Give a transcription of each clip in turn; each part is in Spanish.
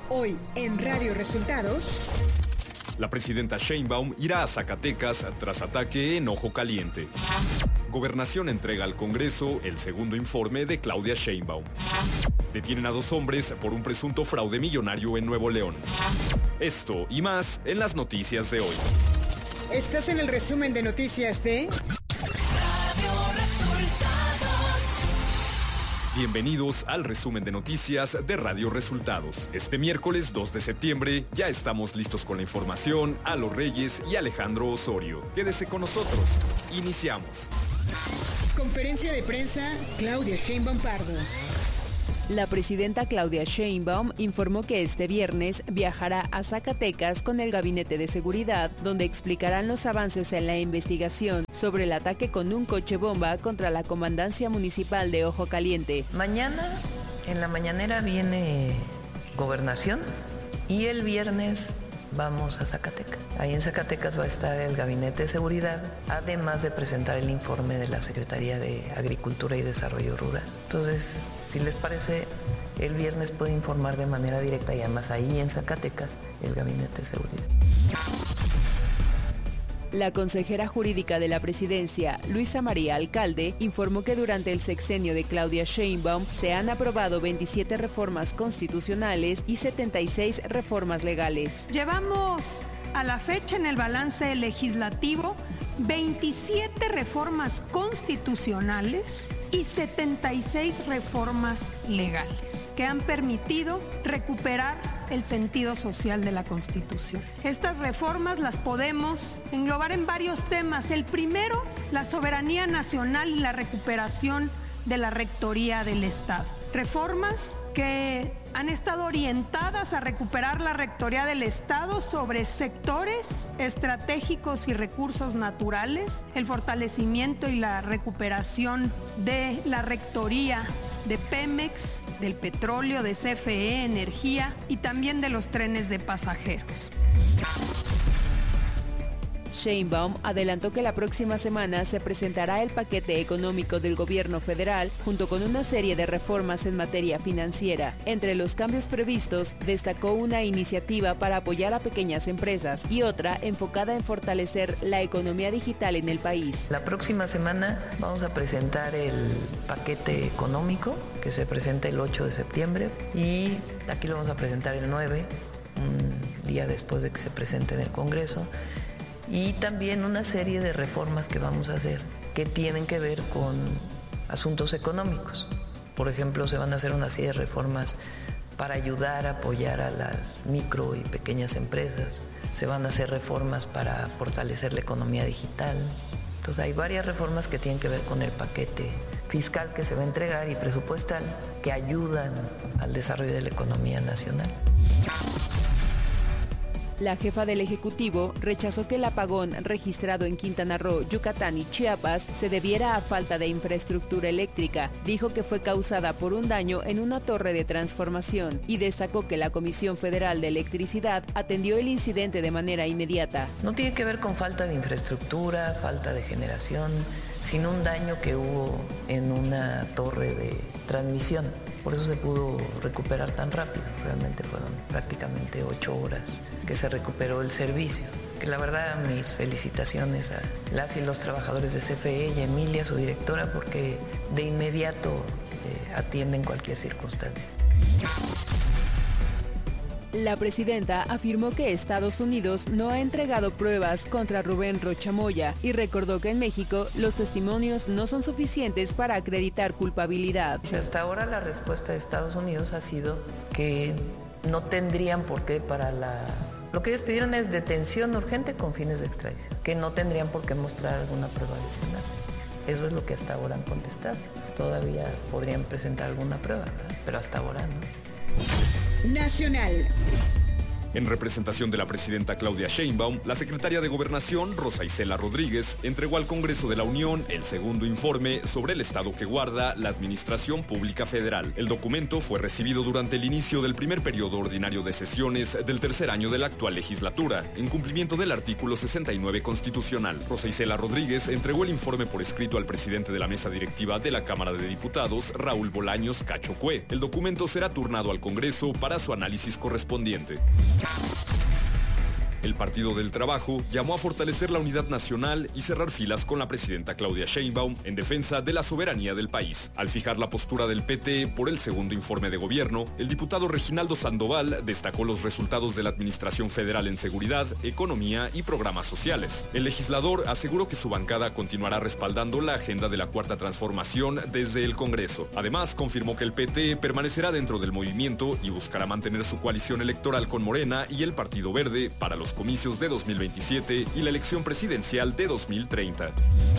Hoy en Radio Resultados. La presidenta Sheinbaum irá a Zacatecas tras ataque en Ojo Caliente. Gobernación entrega al Congreso el segundo informe de Claudia Sheinbaum. Detienen a 2 hombres por un presunto fraude millonario en Nuevo León. Esto y más en las noticias de hoy. Estás en el resumen de noticias de Bienvenidos al resumen de noticias de Radio Resultados. Este miércoles 2 de septiembre ya estamos listos con la información. Alo Reyes y Alejandro Osorio. Quédese con nosotros. Iniciamos. Conferencia de prensa, Claudia Sheinbaum Pardo. La presidenta Claudia Sheinbaum informó que este viernes viajará a Zacatecas con el Gabinete de Seguridad, donde explicarán los avances en la investigación sobre el ataque con un coche bomba contra la Comandancia Municipal de Ojo Caliente. Mañana, en la mañanera, viene Gobernación y el viernes vamos a Zacatecas. Ahí en Zacatecas va a estar el Gabinete de Seguridad, además de presentar el informe de la Secretaría de Agricultura y Desarrollo Rural. Entonces, si les parece, el viernes puede informar de manera directa y además ahí en Zacatecas el Gabinete de Seguridad. La consejera jurídica de la presidencia, Luisa María Alcalde, informó que durante el sexenio de Claudia Sheinbaum se han aprobado 27 reformas constitucionales y 76 reformas legales. Llevamos a la fecha en el balance legislativo 27 reformas constitucionales y 76 reformas legales que han permitido recuperar el sentido social de la Constitución. Estas reformas las podemos englobar en varios temas. El primero, la soberanía nacional y la recuperación de la rectoría del Estado. Reformas que han estado orientadas a recuperar la rectoría del Estado sobre sectores estratégicos y recursos naturales, el fortalecimiento y la recuperación de la rectoría de Pemex, del petróleo, de CFE, energía y también de los trenes de pasajeros. Sheinbaum adelantó que la próxima semana se presentará el paquete económico del gobierno federal junto con una serie de reformas en materia financiera. Entre los cambios previstos, destacó una iniciativa para apoyar a pequeñas empresas y otra enfocada en fortalecer la economía digital en el país. La próxima semana vamos a presentar el paquete económico que se presenta el 8 de septiembre y aquí lo vamos a presentar el 9, un día después de que se presente en el Congreso. Y también una serie de reformas que vamos a hacer que tienen que ver con asuntos económicos. Por ejemplo, se van a hacer una serie de reformas para ayudar a apoyar a las micro y pequeñas empresas. Se van a hacer reformas para fortalecer la economía digital. Entonces hay varias reformas que tienen que ver con el paquete fiscal que se va a entregar y presupuestal que ayudan al desarrollo de la economía nacional. La jefa del Ejecutivo rechazó que el apagón registrado en Quintana Roo, Yucatán y Chiapas se debiera a falta de infraestructura eléctrica. Dijo que fue causada por un daño en una torre de transformación y destacó que la Comisión Federal de Electricidad atendió el incidente de manera inmediata. No tiene que ver con falta de infraestructura, falta de generación, sino un daño que hubo en una torre de transmisión. Por eso se pudo recuperar tan rápido. Realmente fueron prácticamente 8 horas que se recuperó el servicio. Que la verdad, mis felicitaciones a las y los trabajadores de CFE y a Emilia, su directora, porque de inmediato atienden cualquier circunstancia. La presidenta afirmó que Estados Unidos no ha entregado pruebas contra Rubén Rocha Moya y recordó que en México los testimonios no son suficientes para acreditar culpabilidad. Hasta ahora la respuesta de Estados Unidos ha sido que no tendrían por qué Lo que ellos pidieron es detención urgente con fines de extradición, que no tendrían por qué mostrar alguna prueba adicional. Eso es lo que hasta ahora han contestado. Todavía podrían presentar alguna prueba, ¿verdad? Pero hasta ahora no. Nacional. En representación de la presidenta Claudia Sheinbaum, la secretaria de Gobernación, Rosa Isela Rodríguez, entregó al Congreso de la Unión el segundo informe sobre el estado que guarda la Administración Pública Federal. El documento fue recibido durante el inicio del primer periodo ordinario de sesiones del tercer año de la actual legislatura, en cumplimiento del artículo 69 constitucional. Rosa Isela Rodríguez entregó el informe por escrito al presidente de la mesa directiva de la Cámara de Diputados, Raúl Bolaños Cacho Cue. El documento será turnado al Congreso para su análisis correspondiente. El Partido del Trabajo llamó a fortalecer la unidad nacional y cerrar filas con la presidenta Claudia Sheinbaum en defensa de la soberanía del país. Al fijar la postura del PT por el segundo informe de gobierno, el diputado Reginaldo Sandoval destacó los resultados de la Administración Federal en seguridad, economía y programas sociales. El legislador aseguró que su bancada continuará respaldando la agenda de la Cuarta Transformación desde el Congreso. Además, confirmó que el PT permanecerá dentro del movimiento y buscará mantener su coalición electoral con Morena y el Partido Verde para los comicios de 2027 y la elección presidencial de 2030.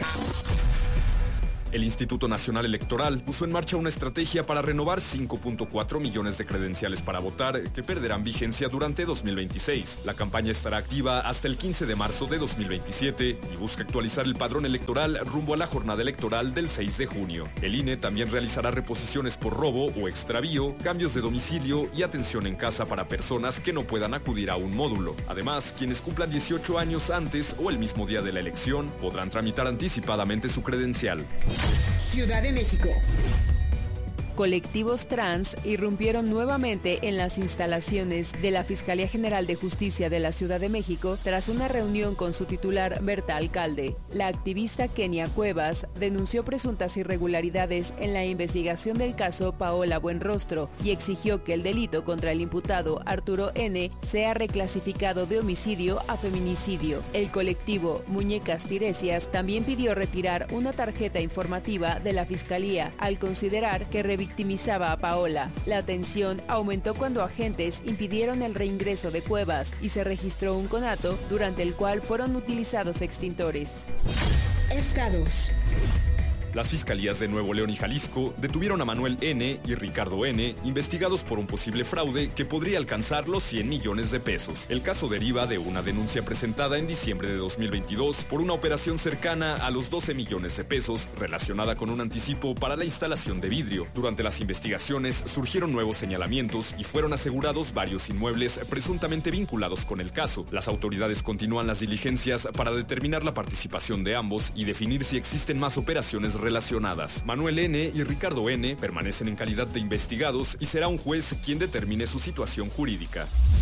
El Instituto Nacional Electoral puso en marcha una estrategia para renovar 5.4 millones de credenciales para votar que perderán vigencia durante 2026. La campaña estará activa hasta el 15 de marzo de 2027 y busca actualizar el padrón electoral rumbo a la jornada electoral del 6 de junio. El INE también realizará reposiciones por robo o extravío, cambios de domicilio y atención en casa para personas que no puedan acudir a un módulo. Además, quienes cumplan 18 años antes o el mismo día de la elección podrán tramitar anticipadamente su credencial. Ciudad de México. Colectivos trans irrumpieron nuevamente en las instalaciones de la Fiscalía General de Justicia de la Ciudad de México tras una reunión con su titular Berta Alcalde. La activista Kenia Cuevas denunció presuntas irregularidades en la investigación del caso Paola Buenrostro y exigió que el delito contra el imputado Arturo N. sea reclasificado de homicidio a feminicidio. El colectivo Muñecas Tiresias también pidió retirar una tarjeta informativa de la Fiscalía al considerar que victimizaba a Paola. La tensión aumentó cuando agentes impidieron el reingreso de Cuevas y se registró un conato durante el cual fueron utilizados extintores. Estados. Las fiscalías de Nuevo León y Jalisco detuvieron a Manuel N. y Ricardo N., investigados por un posible fraude que podría alcanzar los 100 millones de pesos. El caso deriva de una denuncia presentada en diciembre de 2022 por una operación cercana a los 12 millones de pesos relacionada con un anticipo para la instalación de vidrio. Durante las investigaciones surgieron nuevos señalamientos y fueron asegurados varios inmuebles presuntamente vinculados con el caso. Las autoridades continúan las diligencias para determinar la participación de ambos y definir si existen más operaciones relacionadas. Manuel N. y Ricardo N. permanecen en calidad de investigados y será un juez quien determine su situación jurídica.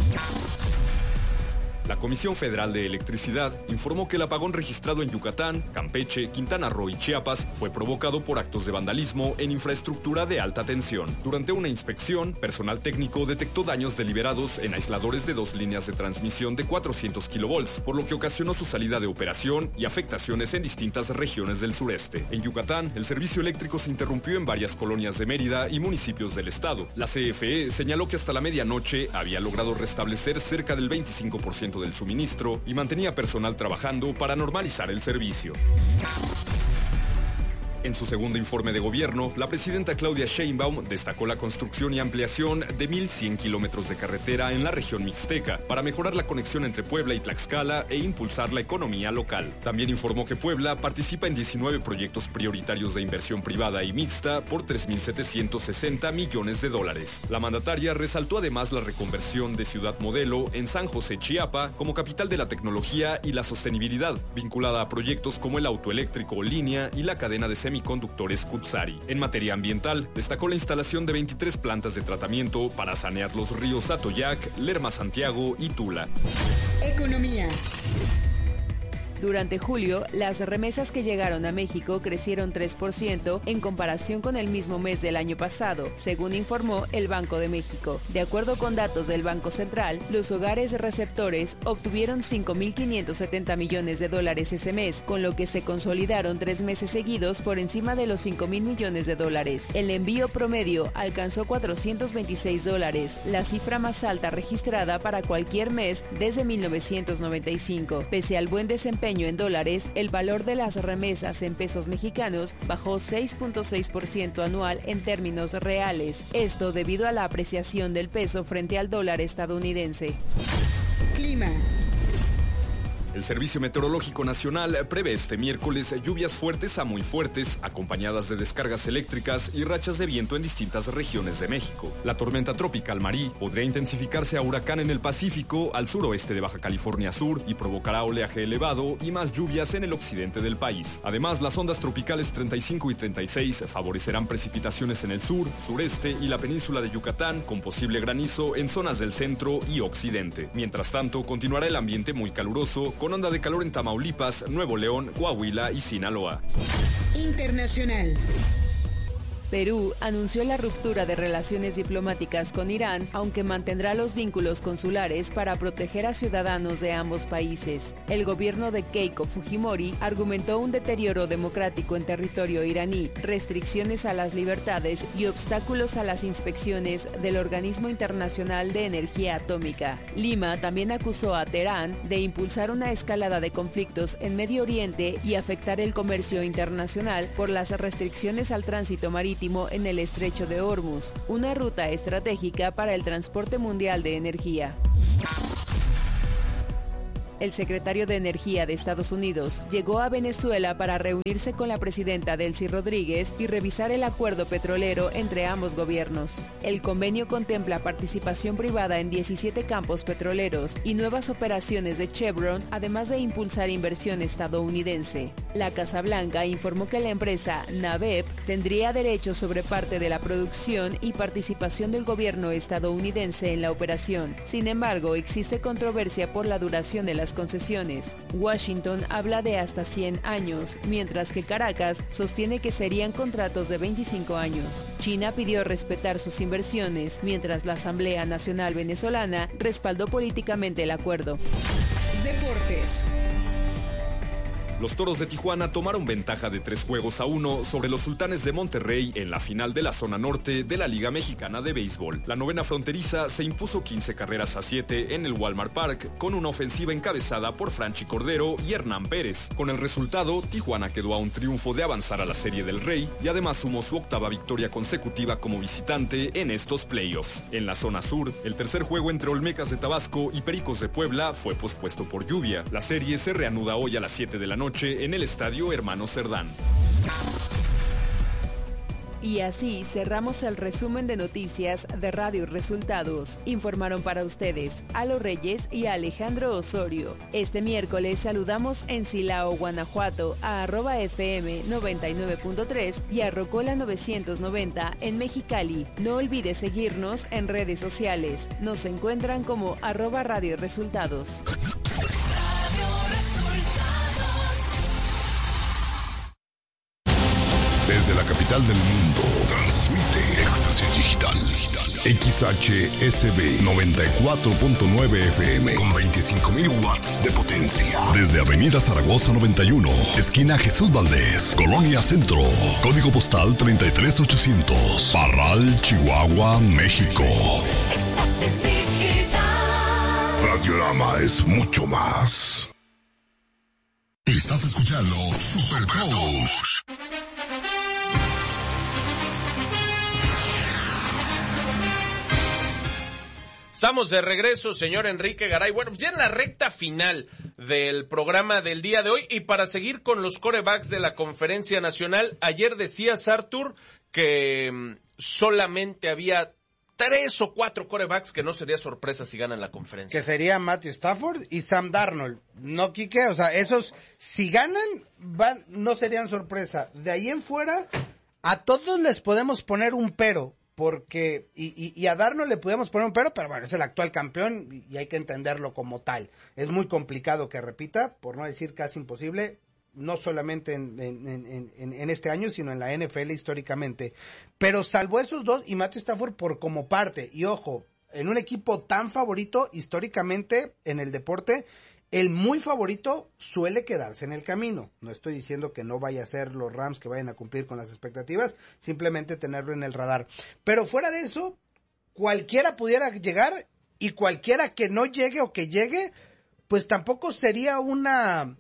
La Comisión Federal de Electricidad informó que el apagón registrado en Yucatán, Campeche, Quintana Roo y Chiapas fue provocado por actos de vandalismo en infraestructura de alta tensión. Durante una inspección, personal técnico detectó daños deliberados en aisladores de 2 líneas de transmisión de 400 kilovolts, por lo que ocasionó su salida de operación y afectaciones en distintas regiones del sureste. En Yucatán, el servicio eléctrico se interrumpió en varias colonias de Mérida y municipios del estado. La CFE señaló que hasta la medianoche había logrado restablecer cerca del 25% del suministro y mantenía personal trabajando para normalizar el servicio. En su segundo informe de gobierno, la presidenta Claudia Sheinbaum destacó la construcción y ampliación de 1,100 kilómetros de carretera en la región mixteca para mejorar la conexión entre Puebla y Tlaxcala e impulsar la economía local. También informó que Puebla participa en 19 proyectos prioritarios de inversión privada y mixta por 3.760 millones de dólares. La mandataria resaltó además la reconversión de Ciudad Modelo en San José, Chiapa, como capital de la tecnología y la sostenibilidad, vinculada a proyectos como el auto eléctrico Línea y la cadena de semiconductores Kutsari. En materia ambiental, destacó la instalación de 23 plantas de tratamiento para sanear los ríos Atoyac, Lerma Santiago y Tula. Economía. Durante julio, las remesas que llegaron a México crecieron 3% en comparación con el mismo mes del año pasado, según informó el Banco de México. De acuerdo con datos del Banco Central, los hogares receptores obtuvieron 5.570 millones de dólares ese mes, con lo que se consolidaron 3 meses seguidos por encima de los 5.000 millones de dólares. El envío promedio alcanzó 426 dólares, la cifra más alta registrada para cualquier mes desde 1995. Pese al buen desempeño desempeño en dólares, el valor de las remesas en pesos mexicanos bajó 6.6% anual en términos reales. Esto debido a la apreciación del peso frente al dólar estadounidense. Clima. El Servicio Meteorológico Nacional prevé este miércoles lluvias fuertes a muy fuertes, acompañadas de descargas eléctricas y rachas de viento en distintas regiones de México. La tormenta tropical Marí podría intensificarse a huracán en el Pacífico, al suroeste de Baja California Sur, y provocará oleaje elevado y más lluvias en el occidente del país. Además, las ondas tropicales 35 y 36 favorecerán precipitaciones en el sur, sureste y la península de Yucatán, con posible granizo en zonas del centro y occidente. Mientras tanto, continuará el ambiente muy caluroso, con onda de calor en Tamaulipas, Nuevo León, Coahuila y Sinaloa. Internacional. Perú anunció la ruptura de relaciones diplomáticas con Irán, aunque mantendrá los vínculos consulares para proteger a ciudadanos de ambos países. El gobierno de Keiko Fujimori argumentó un deterioro democrático en territorio iraní, restricciones a las libertades y obstáculos a las inspecciones del Organismo Internacional de Energía Atómica. Lima también acusó a Teherán de impulsar una escalada de conflictos en Medio Oriente y afectar el comercio internacional por las restricciones al tránsito marítimo en el estrecho de Hormuz, una ruta estratégica para el transporte mundial de energía. El secretario de Energía de Estados Unidos llegó a Venezuela para reunirse con la presidenta Delcy Rodríguez y revisar el acuerdo petrolero entre ambos gobiernos. El convenio contempla participación privada en 17 campos petroleros y nuevas operaciones de Chevron, además de impulsar inversión estadounidense. La Casa Blanca informó que la empresa NABEP tendría derechos sobre parte de la producción y participación del gobierno estadounidense en la operación. Sin embargo, existe controversia por la duración de las concesiones. Washington habla de hasta 100 años, mientras que Caracas sostiene que serían contratos de 25 años. China pidió respetar sus inversiones, mientras la Asamblea Nacional Venezolana respaldó políticamente el acuerdo. Deportes. Los Toros de Tijuana tomaron ventaja de 3-1 sobre los Sultanes de Monterrey en la final de la zona norte de la Liga Mexicana de Béisbol. La novena fronteriza se impuso 15-7 en el Walmart Park con una ofensiva encabezada por Franchi Cordero y Hernán Pérez. Con el resultado, Tijuana quedó a un triunfo de avanzar a la Serie del Rey y además sumó su octava victoria consecutiva como visitante en estos playoffs. En la zona sur, el tercer juego entre Olmecas de Tabasco y Pericos de Puebla fue pospuesto por lluvia. La serie se reanuda hoy a las 7 de la noche en el Estadio Hermano Cerdán. Y así cerramos el resumen de noticias de Radio Resultados. Informaron para ustedes Alo Reyes y Alejandro Osorio. Este miércoles saludamos en Silao, Guanajuato a @FM 99.3 y a Rocola 990 en Mexicali. No olvides seguirnos en redes sociales. Nos encuentran como @Radio Resultados. Desde la capital del mundo, transmite Éxtasis Digital. XHSB 94.9 FM con 25.000 watts de potencia. Desde Avenida Zaragoza 91, esquina Jesús Valdés, Colonia Centro. Código postal 33800. Parral, Chihuahua, México. Éxtasis Digital. Radiorama es mucho más. Estás escuchando Super Toast. Estamos de regreso, señor Enrique Garay. Bueno, ya en la recta final del programa del día de hoy y para seguir con los quarterbacks de la Conferencia Nacional, ayer decías, Artur, que solamente había 3 o 4 quarterbacks que no sería sorpresa si ganan la conferencia. Que sería Matthew Stafford y Sam Darnold. No, Quique, o sea, esos, si ganan, no serían sorpresa. De ahí en fuera, a todos les podemos poner un pero. Porque, y a Darnold le podemos poner un pero bueno, es el actual campeón y hay que entenderlo como tal. Es muy complicado que repita, por no decir casi imposible, no solamente en este año, sino en la NFL históricamente. Pero salvo esos dos y Matthew Stafford por como parte, y ojo, en un equipo tan favorito históricamente en el deporte, el muy favorito suele quedarse en el camino. No estoy diciendo que no vaya a ser los Rams que vayan a cumplir con las expectativas, simplemente tenerlo en el radar. Pero fuera de eso, cualquiera pudiera llegar y cualquiera que no llegue o que llegue, pues tampoco sería una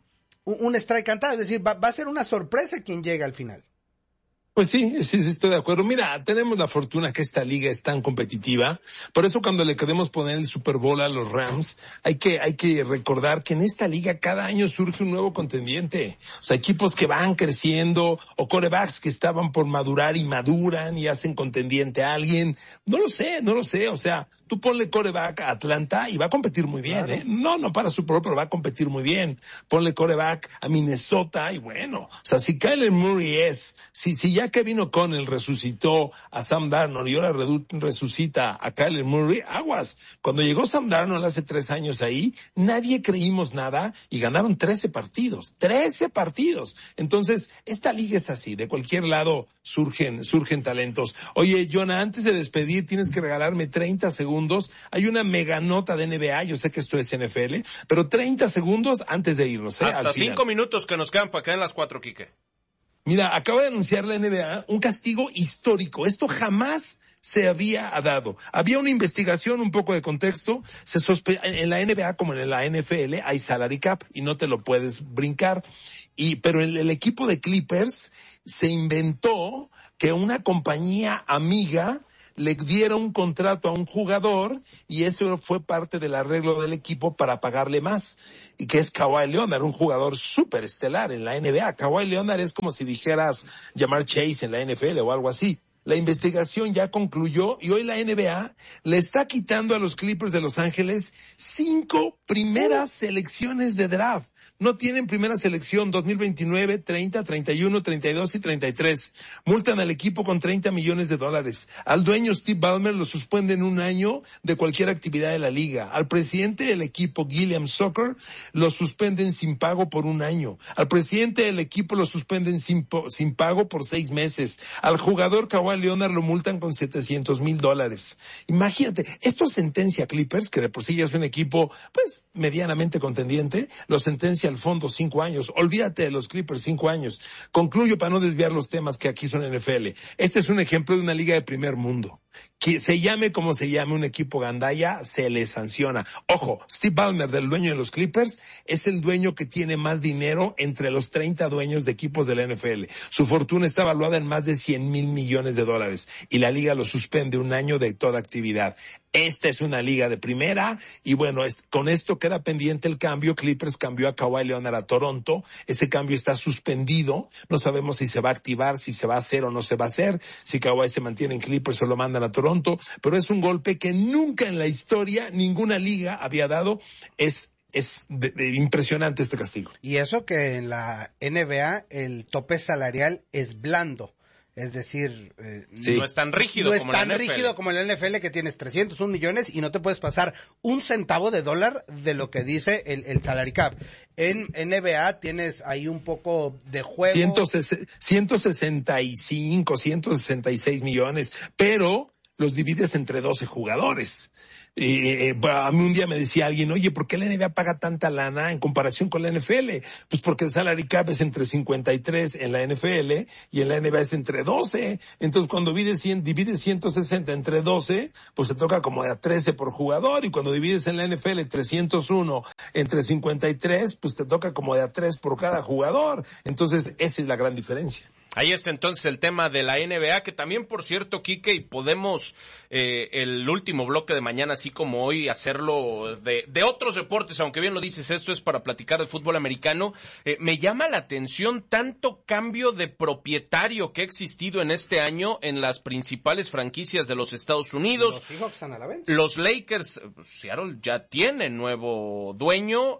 un strike cantado, es decir, va a ser una sorpresa quien llega al final. Pues sí, estoy de acuerdo. Mira, tenemos la fortuna que esta liga es tan competitiva. Por eso cuando le queremos poner el Super Bowl a los Rams, hay que recordar que en esta liga cada año surge un nuevo contendiente. O sea, equipos que van creciendo o quarterbacks que estaban por madurar y maduran y hacen contendiente a alguien. No lo sé. O sea, tú ponle quarterback a Atlanta y va a competir muy bien, claro. No para Super Bowl, pero va a competir muy bien. Ponle quarterback a Minnesota y bueno. O sea, si Kyler Murray si ya Kevin O'Connell resucitó a Sam Darnold y ahora resucita a Kyler Murray, aguas. Cuando llegó Sam Darnold hace 3 años ahí, nadie creímos nada y ganaron 13 partidos. 13 partidos. Entonces, esta liga es así. De cualquier lado surgen talentos. Oye, Jonah, antes de despedir, tienes que regalarme 30 segundos. Hay una mega nota de NBA. Yo sé que esto es NFL, pero 30 segundos antes de irnos. Hasta 5 minutos que nos quedan para quedar en las 4, Quique. Mira, acaba de anunciar la NBA un castigo histórico. Esto jamás se había dado. Había una investigación, un poco de contexto. En la NBA como en la NFL hay salary cap y no te lo puedes brincar. Pero el equipo de Clippers se inventó que una compañía amiga le diera un contrato a un jugador y eso fue parte del arreglo del equipo para pagarle más. Y que es Kawhi Leonard, un jugador súper estelar en la NBA. Kawhi Leonard es como si dijeras Jamar Chase en la NFL o algo así. La investigación ya concluyó y hoy la NBA le está quitando a los Clippers de Los Ángeles 5 primeras selecciones de draft. No tienen primera selección 2029, 30, 31, 32 y 33. Multan al equipo con $30 millones. Al dueño Steve Ballmer lo suspenden 1 año de cualquier actividad de la liga. Al presidente del equipo Gilliam Soccer lo suspenden sin pago por 1 año. Al presidente del equipo lo suspenden sin pago por 6 meses. Al jugador Kawhi Leonard lo multan con $700,000. Imagínate, esto sentencia a Clippers, que de por sí ya es un equipo, pues, medianamente contendiente, lo sentencia al fondo 5 años. Olvídate de los Clippers, 5 años. Concluyo para no desviar los temas que aquí son NFL. Este es un ejemplo de una liga de primer mundo. Que se llame como se llame un equipo gandaya, se le sanciona. Ojo, Steve Ballmer, del dueño de los Clippers, es el dueño que tiene más dinero entre los 30 dueños de equipos de la NFL. Su fortuna está valuada en más de $100 mil millones y la liga lo suspende 1 año de toda actividad. Esta es una liga de primera y bueno, con esto queda pendiente el cambio. Clippers cambió a Kawhi Leonard a Toronto. Ese cambio está suspendido. No sabemos si se va a activar, si se va a hacer o no se va a hacer. Si Kawhi se mantiene en Clippers o lo mandan a Toronto. Pero es un golpe que nunca en la historia ninguna liga había dado. Es impresionante este castigo. Y eso que en la NBA el tope salarial es blando. Es decir, no es tan rígido como en la NFL, que tienes 301 millones y no te puedes pasar $1 centavo de lo que dice el salary cap. En NBA tienes ahí un poco de juego. 165, 166 millones, pero los divides entre 12 jugadores. A mí un día me decía alguien, oye, ¿por qué la NBA paga tanta lana en comparación con la NFL? Pues porque el salary cap es entre 53 en la NFL y en la NBA es entre 12. Entonces cuando divides 160 entre 12, pues te toca como de a 13 por jugador, y cuando divides en la NFL 301 entre 53, pues te toca como de a 3 por cada jugador. Entonces esa es la gran diferencia. Ahí está entonces el tema de la NBA, que también, por cierto, Quique, y podemos el último bloque de mañana, así como hoy, hacerlo de otros deportes, aunque bien lo dices, esto es para platicar de fútbol americano. Me llama la atención tanto cambio de propietario que ha existido en este año en las principales franquicias de los Estados Unidos. Los Seahawks están a la venta. Los Lakers, Seattle ya tiene nuevo dueño,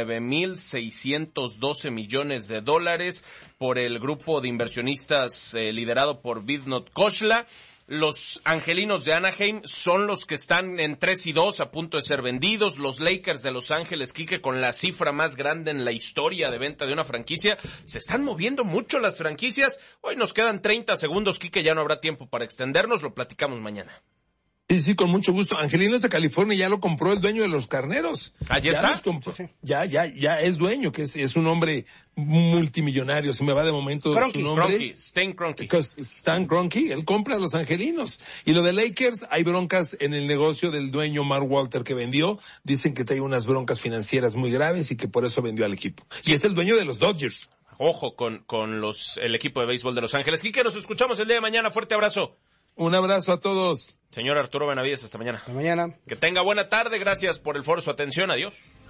$9,612 millones por el grupo de inversionistas liderado por Vidnot Khosla. Los angelinos de Anaheim son los que están en 3-2 a punto de ser vendidos. Los Lakers de Los Ángeles, Quique, con la cifra más grande en la historia de venta de una franquicia. Se están moviendo mucho las franquicias. Hoy nos quedan 30 segundos, Quique, ya no habrá tiempo para extendernos, lo platicamos mañana. Sí, con mucho gusto. Angelinos de California ya lo compró el dueño de los carneros. ¿Allí está? Ya es dueño, que es un hombre multimillonario. Se me va de momento su nombre. Stan Kroenke, él compra a los angelinos. Y lo de Lakers, hay broncas en el negocio del dueño Mark Walter que vendió. Dicen que hay unas broncas financieras muy graves y que por eso vendió al equipo. Y es el dueño de los Dodgers. Ojo con el equipo de béisbol de Los Ángeles. Quique, nos escuchamos el día de mañana. Fuerte abrazo. Un abrazo a todos. Señor Arturo Benavides, hasta mañana. Hasta mañana. Que tenga buena tarde. Gracias por el foro, su atención. Adiós.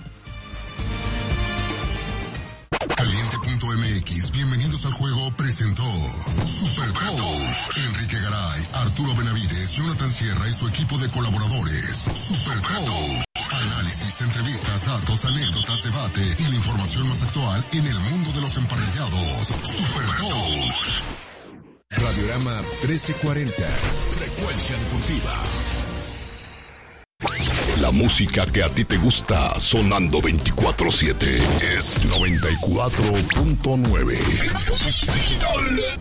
Caliente.mx, bienvenidos al juego, presentó Super Toast. Enrique Garay, Arturo Benavides, Jonathan Sierra y su equipo de colaboradores. Super Toast. Análisis, entrevistas, datos, anécdotas, debate y la información más actual en el mundo de los emparrillados. Super Toast. Radiorama 1340. Frecuencia deportiva. La música que a ti te gusta, sonando 24/7, es 94.9. Digital.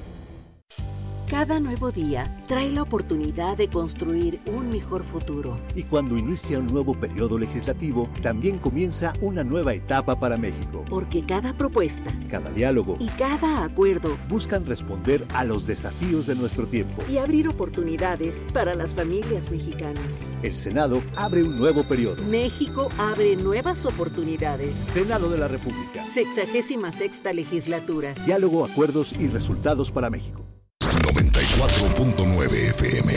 Cada nuevo día trae la oportunidad de construir un mejor futuro. Y cuando inicia un nuevo periodo legislativo, también comienza una nueva etapa para México. Porque cada propuesta, cada diálogo y cada acuerdo buscan responder a los desafíos de nuestro tiempo y abrir oportunidades para las familias mexicanas. El Senado abre un nuevo periodo. México abre nuevas oportunidades. Senado de la República. 66ª legislatura. Diálogo, acuerdos y resultados para México. 94.9 FM.